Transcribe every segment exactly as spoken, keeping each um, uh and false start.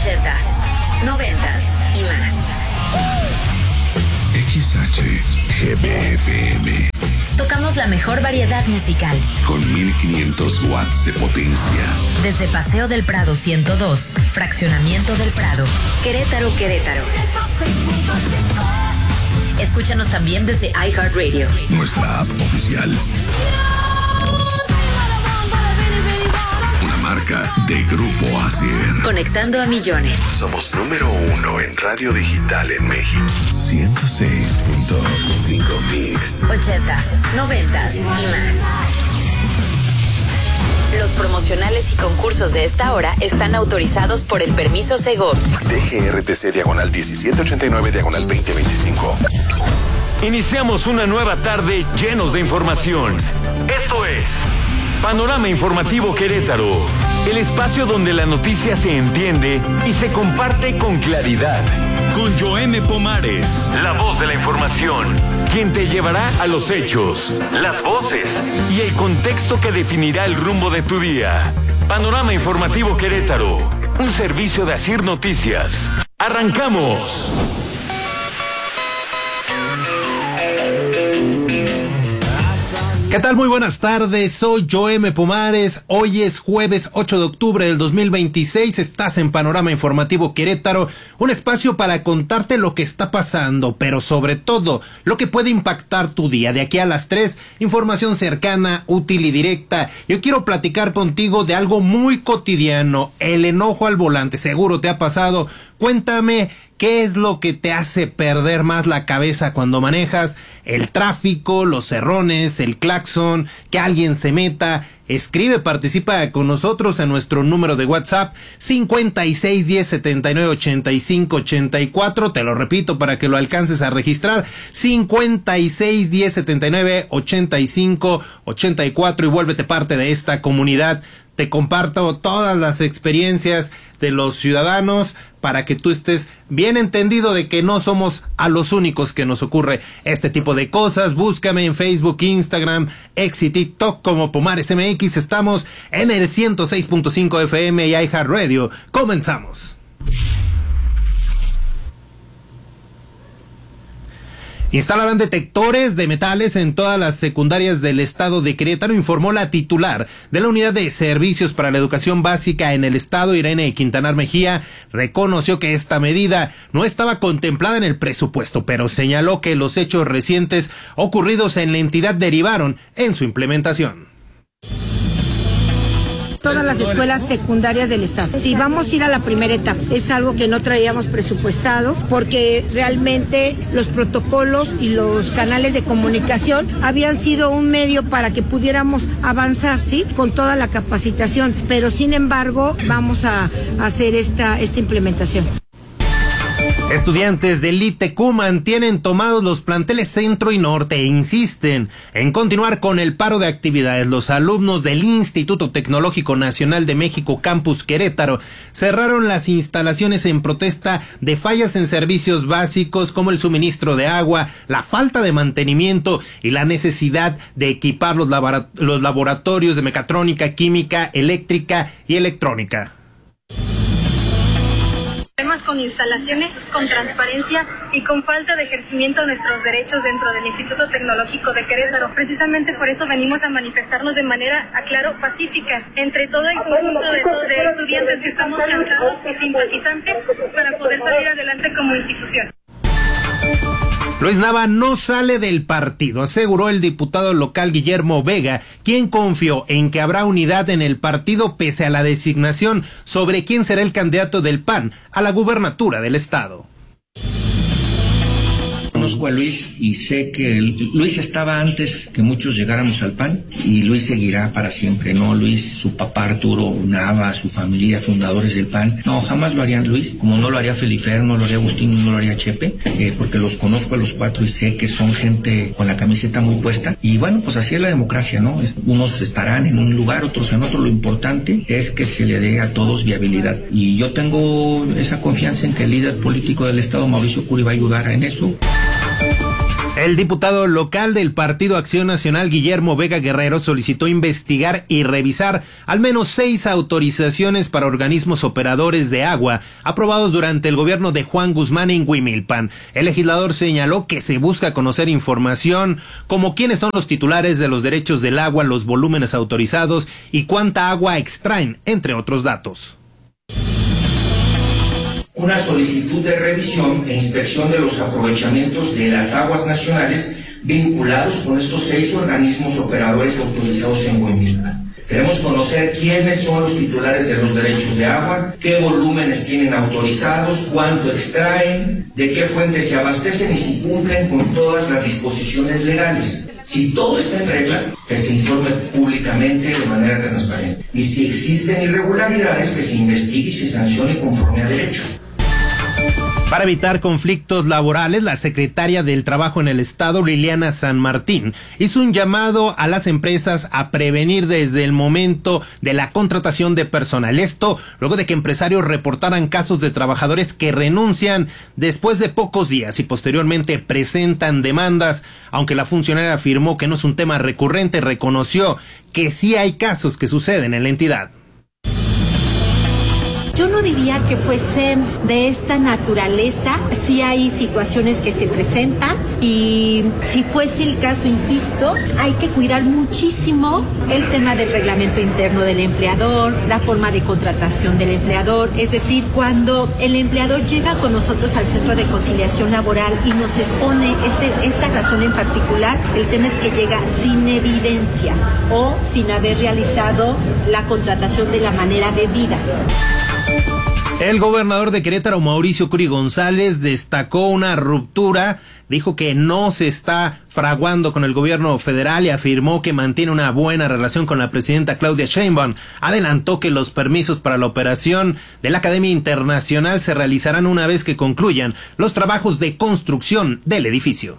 ochentas, noventas y más. X H G B F M. Tocamos la mejor variedad musical. Con mil quinientos watts de potencia. Desde Paseo del Prado ciento dos, Fraccionamiento del Prado, Querétaro, Querétaro. Escúchanos también desde iHeartRadio. Nuestra app oficial. Una marca de Grupo Asier. Conectando a millones. Somos número uno en radio digital en México. ciento seis punto cinco Mix. Ochentas, noventas y más. Los promocionales y concursos de esta hora están autorizados por el permiso Segov. D G R T C diagonal diecisiete ochenta y nueve diagonal veinte veinticinco. Iniciamos una nueva tarde llenos de información. Esto es Panorama Informativo Querétaro, el espacio donde la noticia se entiende y se comparte con claridad. Con Joeme Pomares, la voz de la información, quien te llevará a los hechos, las voces y el contexto que definirá el rumbo de tu día. Panorama Informativo Querétaro, un servicio de Asir Noticias. ¡Arrancamos! ¿Qué tal? Muy buenas tardes, soy Joeme Pomares. Hoy es jueves ocho de octubre del dos mil veintiséis. Estás en Panorama Informativo Querétaro, un espacio para contarte lo que está pasando, pero sobre todo lo que puede impactar tu día. De aquí a las tres, información cercana, útil y directa. Yo quiero platicar contigo de algo muy cotidiano, el enojo al volante. Seguro te ha pasado. Cuéntame, ¿qué es lo que te hace perder más la cabeza cuando manejas? El tráfico, los cerrones, el claxon, que alguien se meta. Escribe, participa con nosotros en nuestro número de WhatsApp cincuenta y seis diez setenta y nueve ochenta y cinco ochenta y cuatro. Te lo repito para que lo alcances a registrar. cincuenta y seis diez setenta y nueve ochenta y cinco ochenta y cuatro y vuélvete parte de esta comunidad. Te comparto todas las experiencias de los ciudadanos para que tú estés bien entendido de que no somos a los únicos que nos ocurre este tipo de cosas. Búscame en Facebook, Instagram, X y TikTok como Pomares M X. Estamos en el ciento seis punto cinco F M y iHeartRadio. Comenzamos. Instalarán detectores de metales en todas las secundarias del estado de Querétaro, informó la titular de la Unidad de Servicios para la Educación Básica en el estado, Irene Quintanar Mejía. Reconoció que esta medida no estaba contemplada en el presupuesto, pero señaló que los hechos recientes ocurridos en la entidad derivaron en su implementación. Todas las escuelas secundarias del estado. Si vamos a ir a la primera etapa, es algo que no traíamos presupuestado porque realmente los protocolos y los canales de comunicación habían sido un medio para que pudiéramos avanzar, ¿sí? Con toda la capacitación, pero sin embargo vamos a hacer esta, esta implementación. Estudiantes del I T Q mantienen tomados los planteles centro y norte e insisten en continuar con el paro de actividades. Los alumnos del Instituto Tecnológico Nacional de México Campus Querétaro cerraron las instalaciones en protesta de fallas en servicios básicos como el suministro de agua, la falta de mantenimiento y la necesidad de equipar los, labora- los laboratorios de mecatrónica, química, eléctrica y electrónica. Problemas con instalaciones, con transparencia y con falta de ejercimiento de nuestros derechos dentro del Instituto Tecnológico de Querétaro. Precisamente por eso venimos a manifestarnos de manera, aclaro, pacífica, entre todo el conjunto de, todo, de estudiantes que estamos cansados y simpatizantes para poder salir adelante como institución. Luis Nava no sale del partido, aseguró el diputado local Guillermo Vega, quien confió en que habrá unidad en el partido pese a la designación sobre quién será el candidato del P A N a la gubernatura del estado. Conozco a Luis y sé que Luis estaba antes que muchos llegáramos al P A N y Luis seguirá para siempre, ¿no? Luis, su papá Arturo Nava, su familia, fundadores del P A N, no, jamás lo harían Luis, como no lo haría Felifer, no lo haría Agustín, no lo haría Chepe, eh, porque los conozco a los cuatro y sé que son gente con la camiseta muy puesta y bueno, pues así es la democracia, ¿no? Es, unos estarán en un lugar, otros en otro, lo importante es que se le dé a todos viabilidad y yo tengo esa confianza en que el líder político del estado, Mauricio Curi, va a ayudar en eso. El diputado local del Partido Acción Nacional, Guillermo Vega Guerrero, solicitó investigar y revisar al menos seis autorizaciones para organismos operadores de agua aprobados durante el gobierno de Juan Guzmán en Huimilpan. El legislador señaló que se busca conocer información como quiénes son los titulares de los derechos del agua, los volúmenes autorizados y cuánta agua extraen, entre otros datos. Una solicitud de revisión e inspección de los aprovechamientos de las aguas nacionales vinculados con estos seis organismos operadores autorizados en Huimilpan. Queremos conocer quiénes son los titulares de los derechos de agua, qué volúmenes tienen autorizados, cuánto extraen, de qué fuentes se abastecen y si cumplen con todas las disposiciones legales. Si todo está en regla, que se informe públicamente de manera transparente. Y si existen irregularidades, que se investigue y se sancione conforme a derecho. Para evitar conflictos laborales, la secretaria del Trabajo en el Estado, Liliana San Martín, hizo un llamado a las empresas a prevenir desde el momento de la contratación de personal. Esto luego de que empresarios reportaran casos de trabajadores que renuncian después de pocos días y posteriormente presentan demandas. Aunque la funcionaria afirmó que no es un tema recurrente, reconoció que sí hay casos que suceden en la entidad. Yo no diría que fuese de esta naturaleza, sí hay situaciones que se presentan y si fuese el caso, insisto, hay que cuidar muchísimo el tema del reglamento interno del empleador, la forma de contratación del empleador, es decir, cuando el empleador llega con nosotros al Centro de Conciliación Laboral y nos expone este, esta razón en particular, el tema es que llega sin evidencia o sin haber realizado la contratación de la manera debida. El gobernador de Querétaro, Mauricio Curi González, destacó una ruptura, dijo que no se está fraguando con el gobierno federal y afirmó que mantiene una buena relación con la presidenta Claudia Sheinbaum. Adelantó que los permisos para la operación de la Academia Internacional se realizarán una vez que concluyan los trabajos de construcción del edificio.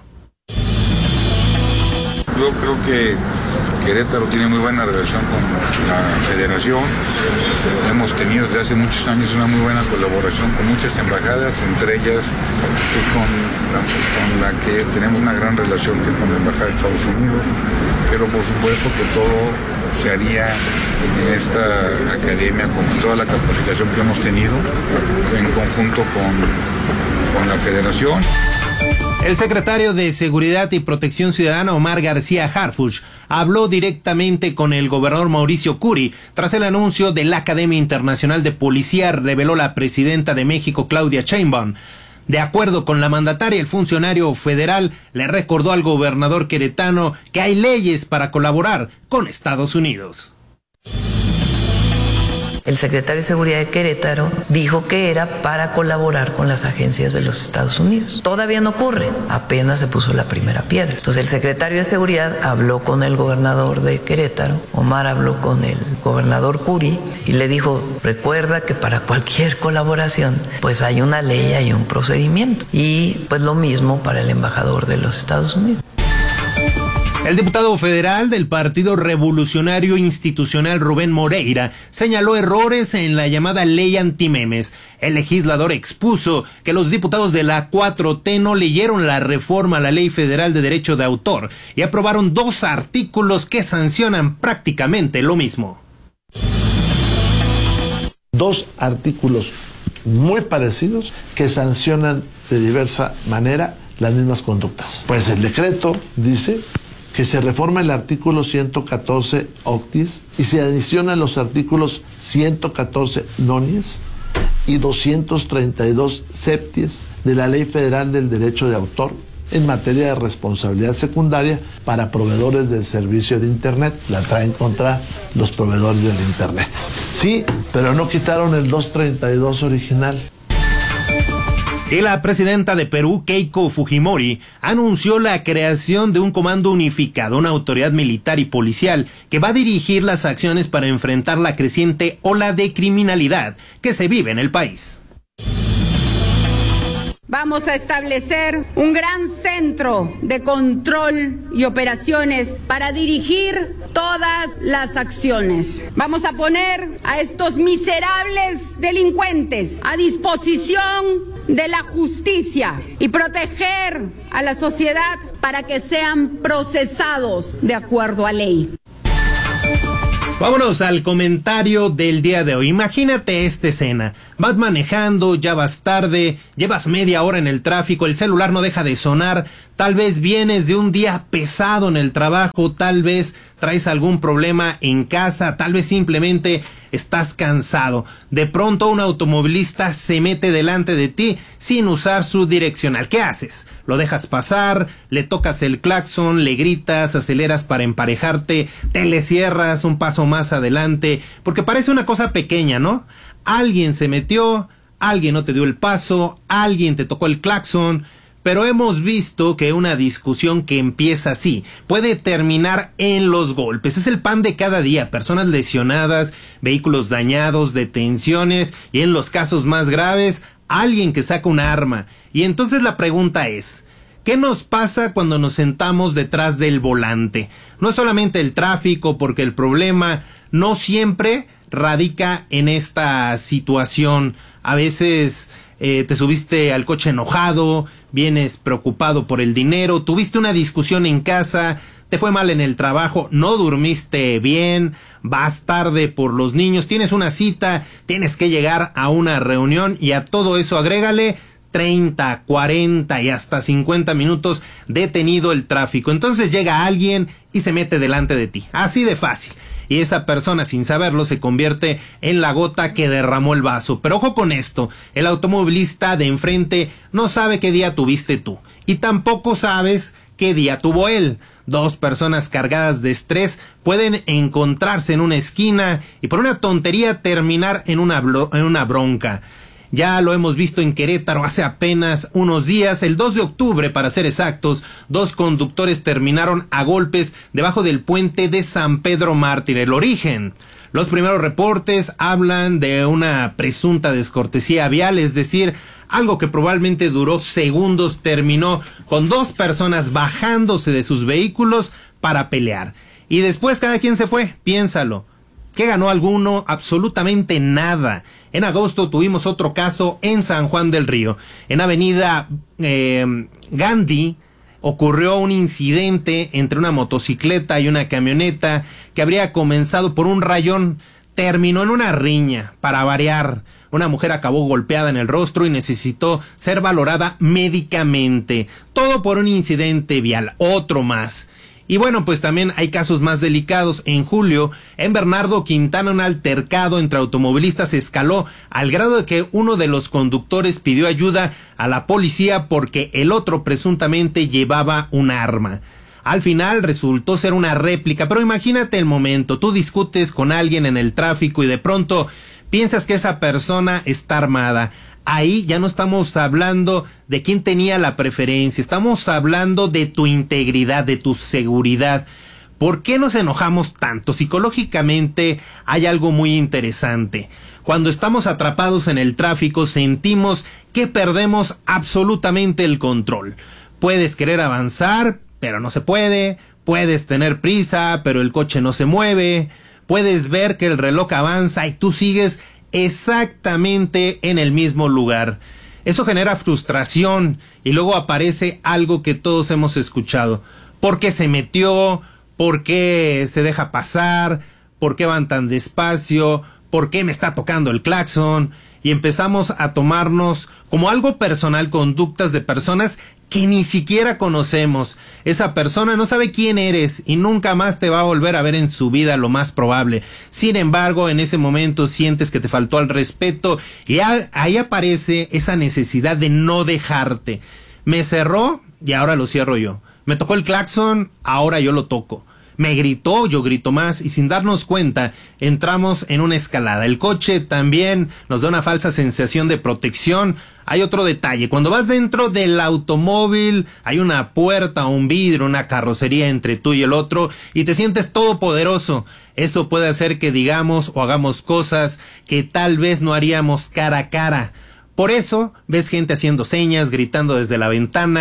Yo creo que Querétaro tiene muy buena relación con la federación. Hemos tenido desde hace muchos años una muy buena colaboración con muchas embajadas, entre ellas con la, con la que tenemos una gran relación que es con la Embajada de Estados Unidos, pero por supuesto que todo se haría en esta academia con toda la capacitación que hemos tenido en conjunto con, con la federación. El secretario de Seguridad y Protección Ciudadana, Omar García Harfuch, habló directamente con el gobernador Mauricio Curi tras el anuncio de la Academia Internacional de Policía, reveló la presidenta de México, Claudia Sheinbaum. De acuerdo con la mandataria, el funcionario federal le recordó al gobernador queretano que hay leyes para colaborar con Estados Unidos. El secretario de Seguridad de Querétaro dijo que era para colaborar con las agencias de los Estados Unidos. Todavía no ocurre, apenas se puso la primera piedra. Entonces el secretario de Seguridad habló con el gobernador de Querétaro, Omar habló con el gobernador Curi y le dijo, recuerda que para cualquier colaboración pues hay una ley, hay un procedimiento. Y pues lo mismo para el embajador de los Estados Unidos. El diputado federal del Partido Revolucionario Institucional, Rubén Moreira, señaló errores en la llamada ley antimemes. El legislador expuso que los diputados de la cuatro T no leyeron la reforma a la Ley Federal de Derecho de Autor y aprobaron dos artículos que sancionan prácticamente lo mismo. Dos artículos muy parecidos que sancionan de diversa manera las mismas conductas. Pues el decreto dice que se reforma el artículo ciento catorce octies y se adicionan los artículos ciento catorce nonies y doscientos treinta y dos septies de la Ley Federal del Derecho de Autor en materia de responsabilidad secundaria para proveedores del servicio de Internet. La traen contra los proveedores del Internet. Sí, pero no quitaron el doscientos treinta y dos original. Y la presidenta de Perú, Keiko Fujimori, anunció la creación de un comando unificado, una autoridad militar y policial que va a dirigir las acciones para enfrentar la creciente ola de criminalidad que se vive en el país. Vamos a establecer un gran centro de control y operaciones para dirigir todas las acciones. Vamos a poner a estos miserables delincuentes a disposición de la justicia y proteger a la sociedad para que sean procesados de acuerdo a ley. Vámonos al comentario del día de hoy. Imagínate esta escena. Vas manejando, ya vas tarde, llevas media hora en el tráfico, el celular no deja de sonar, tal vez vienes de un día pesado en el trabajo, tal vez traes algún problema en casa, tal vez simplemente estás cansado. De pronto un automovilista se mete delante de ti sin usar su direccional. ¿Qué haces? Lo dejas pasar, le tocas el claxon, le gritas, aceleras para emparejarte, te le cierras un paso más adelante, porque parece una cosa pequeña, ¿no? Alguien se metió, alguien no te dio el paso, alguien te tocó el claxon, pero hemos visto que una discusión que empieza así puede terminar en los golpes. Es el pan de cada día, personas lesionadas, vehículos dañados, detenciones y en los casos más graves, alguien que saca un arma. Y entonces la pregunta es, ¿qué nos pasa cuando nos sentamos detrás del volante? No es solamente el tráfico, porque el problema no siempre radica en esta situación. A veces eh, te subiste al coche enojado, vienes preocupado por el dinero, tuviste una discusión en casa, te fue mal en el trabajo, no durmiste bien, vas tarde por los niños, tienes una cita, tienes que llegar a una reunión y a todo eso agrégale treinta, cuarenta y hasta cincuenta minutos detenido el tráfico. Entonces llega alguien y se mete delante de ti, así de fácil. Y esa persona, sin saberlo, se convierte en la gota que derramó el vaso. Pero ojo con esto, el automovilista de enfrente no sabe qué día tuviste tú. Y tampoco sabes qué día tuvo él. Dos personas cargadas de estrés pueden encontrarse en una esquina y por una tontería terminar en una, blo- en una bronca. Ya lo hemos visto en Querétaro hace apenas unos días, el dos de octubre para ser exactos, dos conductores terminaron a golpes debajo del puente de San Pedro Mártir. El origen. Los primeros reportes hablan de una presunta descortesía vial, es decir, algo que probablemente duró segundos, terminó con dos personas bajándose de sus vehículos para pelear. Y después cada quien se fue, piénsalo. ¿Qué ganó alguno? Absolutamente nada. En agosto tuvimos otro caso en San Juan del Río. En Avenida eh, Gandhi ocurrió un incidente entre una motocicleta y una camioneta que habría comenzado por un rayón. Terminó en una riña, para variar. Una mujer acabó golpeada en el rostro y necesitó ser valorada médicamente. Todo por un incidente vial, otro más. Y bueno, pues también hay casos más delicados. En julio, en Bernardo Quintana, un altercado entre automovilistas escaló al grado de que uno de los conductores pidió ayuda a la policía porque el otro presuntamente llevaba un arma. Al final resultó ser una réplica, pero imagínate el momento, tú discutes con alguien en el tráfico y de pronto piensas que esa persona está armada. Ahí ya no estamos hablando de quién tenía la preferencia, estamos hablando de tu integridad, de tu seguridad. ¿Por qué nos enojamos tanto? Psicológicamente hay algo muy interesante. Cuando estamos atrapados en el tráfico sentimos que perdemos absolutamente el control. Puedes querer avanzar, pero no se puede. Puedes tener prisa, pero el coche no se mueve. Puedes ver que el reloj avanza y tú sigues exactamente en el mismo lugar. Eso genera frustración y luego aparece algo que todos hemos escuchado. ¿Por qué se metió? ¿Por qué se deja pasar? ¿Por qué van tan despacio? ¿Por qué me está tocando el claxon? Y empezamos a tomarnos como algo personal conductas de personas que ni siquiera conocemos. Esa persona no sabe quién eres y nunca más te va a volver a ver en su vida, lo más probable. Sin embargo, en ese momento sientes que te faltó al respeto y ahí aparece esa necesidad de no dejarte. Me cerró y ahora lo cierro yo. Me tocó el claxon, ahora yo lo toco. Me gritó, yo grito más y sin darnos cuenta entramos en una escalada. El coche también nos da una falsa sensación de protección. Hay otro detalle, cuando vas dentro del automóvil hay una puerta, un vidrio, una carrocería entre tú y el otro y te sientes todopoderoso. Eso puede hacer que digamos o hagamos cosas que tal vez no haríamos cara a cara. Por eso ves gente haciendo señas, gritando desde la ventana,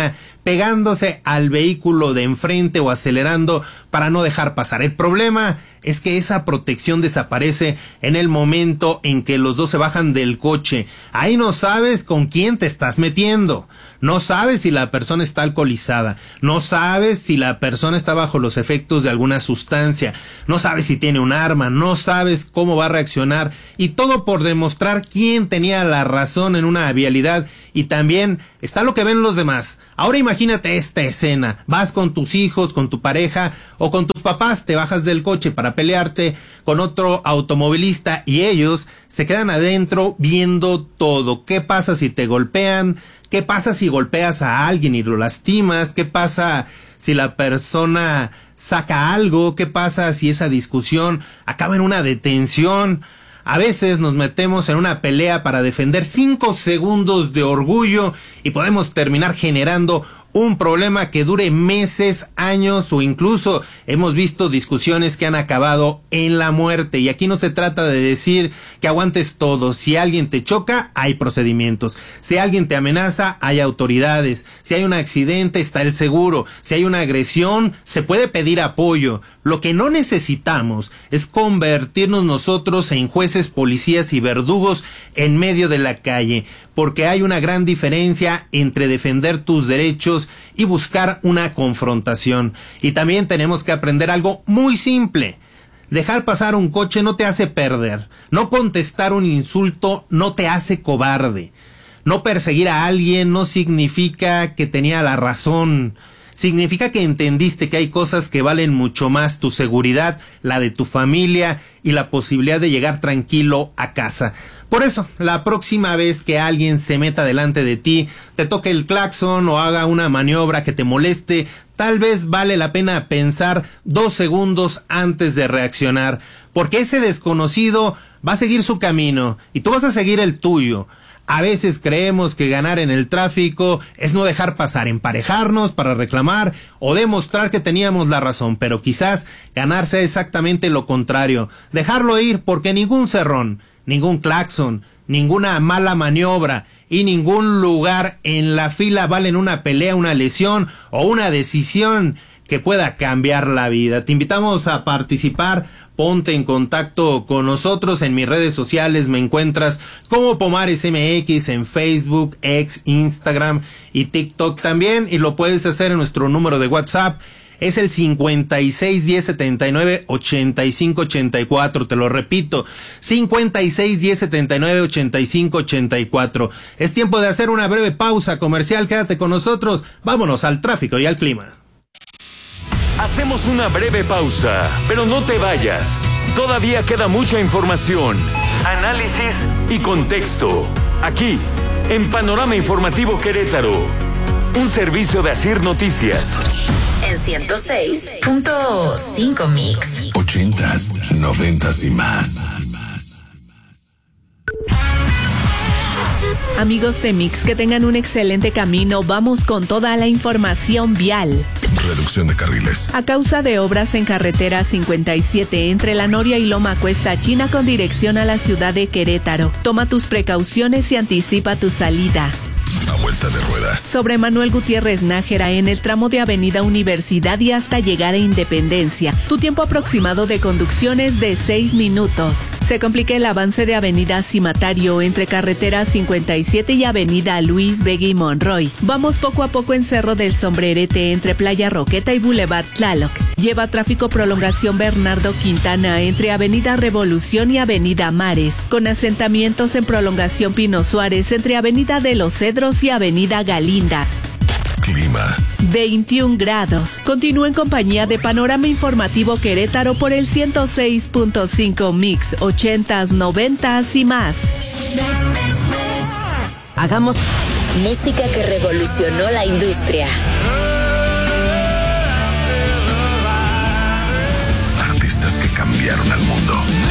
pegándose al vehículo de enfrente o acelerando para no dejar pasar. El problema es que esa protección desaparece en el momento en que los dos se bajan del coche. Ahí no sabes con quién te estás metiendo. No sabes si la persona está alcoholizada. No sabes si la persona está bajo los efectos de alguna sustancia. No sabes si tiene un arma. No sabes cómo va a reaccionar. Y todo por demostrar quién tenía la razón en una vialidad. Y también está lo que ven los demás. Ahora imagínate esta escena. Vas con tus hijos, con tu pareja o con tus papás, te bajas del coche para pelearte con otro automovilista y ellos se quedan adentro viendo todo. ¿Qué pasa si te golpean? ¿Qué pasa si golpeas a alguien y lo lastimas? ¿Qué pasa si la persona saca algo? ¿Qué pasa si esa discusión acaba en una detención? A veces nos metemos en una pelea para defender cinco segundos de orgullo y podemos terminar generando un problema que dure meses, años o incluso hemos visto discusiones que han acabado en la muerte. Y aquí no se trata de decir que aguantes todo. Si alguien te choca, hay procedimientos. Si alguien te amenaza, hay autoridades. Si hay un accidente, está el seguro. Si hay una agresión, se puede pedir apoyo. Lo que no necesitamos es convertirnos nosotros en jueces, policías y verdugos en medio de la calle, porque hay una gran diferencia entre defender tus derechos y buscar una confrontación. Y también tenemos que aprender algo muy simple. Dejar pasar un coche no te hace perder. No contestar un insulto no te hace cobarde. No perseguir a alguien no significa que tenía la razón. Significa que entendiste que hay cosas que valen mucho más: tu seguridad, la de tu familia y la posibilidad de llegar tranquilo a casa. Por eso, la próxima vez que alguien se meta delante de ti, te toque el claxon o haga una maniobra que te moleste, tal vez vale la pena pensar dos segundos antes de reaccionar, porque ese desconocido va a seguir su camino y tú vas a seguir el tuyo. A veces creemos que ganar en el tráfico es no dejar pasar, emparejarnos para reclamar o demostrar que teníamos la razón, pero quizás ganar sea exactamente lo contrario, dejarlo ir, porque ningún cerrón, ningún claxon, ninguna mala maniobra y ningún lugar en la fila valen una pelea, una lesión o una decisión que pueda cambiar la vida. Te invitamos a participar. Ponte en contacto con nosotros en mis redes sociales. Me encuentras como Pomares M X en Facebook, X, Instagram y TikTok también. Y lo puedes hacer en nuestro número de WhatsApp. Es el cincuenta y seis, diez, setenta y nueve, ochenta y cinco, ochenta y cuatro. Te lo repito, cincuenta y seis, diez, setenta y nueve, ochenta y cinco, ochenta y cuatro. Es tiempo de hacer una breve pausa comercial. Quédate con nosotros. Vámonos al tráfico y al clima. Hacemos una breve pausa, pero no te vayas. Todavía queda mucha información, análisis y contexto. Aquí, en Panorama Informativo Querétaro, un servicio de Asir Noticias. En ciento seis punto cinco Mix. Ochentas, noventas y más. Amigos de Mix, que tengan un excelente camino. Vamos con toda la información vial. Reducción de carriles. A causa de obras en carretera cincuenta y siete entre La Noria y Loma Cuesta China con dirección a la ciudad de Querétaro. Toma tus precauciones y anticipa tu salida. A vuelta de rueda. Sobre Manuel Gutiérrez Nájera en el tramo de Avenida Universidad y hasta llegar a Independencia. Tu tiempo aproximado de conducción es de seis minutos. Se complica el avance de Avenida Cimatario entre carretera cincuenta y siete y Avenida Luis Vega y Monroy. Vamos poco a poco en Cerro del Sombrerete entre Playa Roqueta y Boulevard Tlaloc. Lleva tráfico prolongación Bernardo Quintana entre Avenida Revolución y Avenida Mares, con asentamientos en prolongación Pino Suárez entre Avenida de los Cedros y Avenida Galindas. Clima. veintiún grados. Continúa en compañía de Panorama Informativo Querétaro por el ciento seis punto cinco Mix, ochentas, noventas y más. Hagamos música que revolucionó la industria. Artistas que cambiaron al mundo.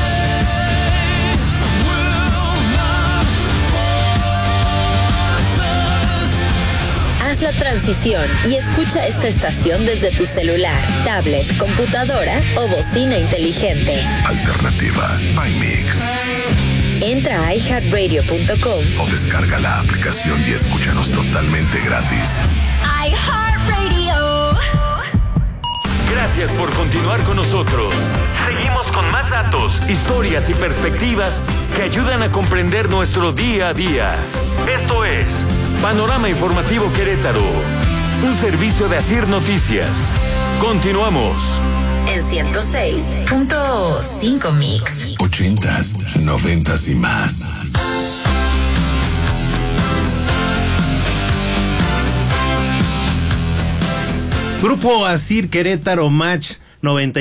Haz la transición y escucha esta estación desde tu celular, tablet, computadora o bocina inteligente. Alternativa by Mix. Entra a i heart radio punto com o descarga la aplicación y escúchanos totalmente gratis. iHeartRadio. Gracias por continuar con nosotros. Seguimos con más datos, historias y perspectivas que ayudan a comprender nuestro día a día. Esto es Panorama Informativo Querétaro, un servicio de Asir Noticias. Continuamos. En ciento seis punto cinco Mix. Ochentas, noventas y más. Grupo Asir Querétaro Match noventa